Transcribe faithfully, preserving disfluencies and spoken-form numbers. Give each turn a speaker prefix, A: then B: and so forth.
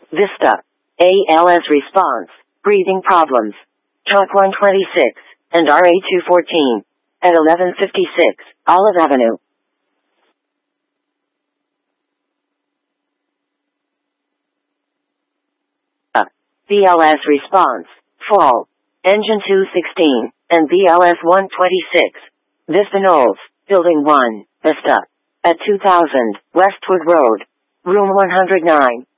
A: Vista. A L S response. Breathing problems. Talk one twenty-six. And R A two fourteen. At eleven fifty-six, Olive Avenue. B L S response. Fall. Engine two sixteen. And B L S one twenty-six. Vista Knolls. Building one. Vista. At two thousand, Westwood Road. Room one hundred nine.